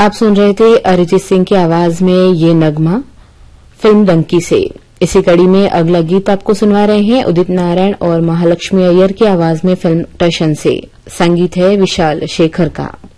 आप सुन रहे थे अरिजीत सिंह की आवाज में ये नगमा फिल्म डंकी से। इसी कड़ी में अगला गीत आपको सुनवा रहे हैं उदित नारायण और महालक्ष्मी अय्यर की आवाज में फिल्म टशन से। संगीत है विशाल शेखर का।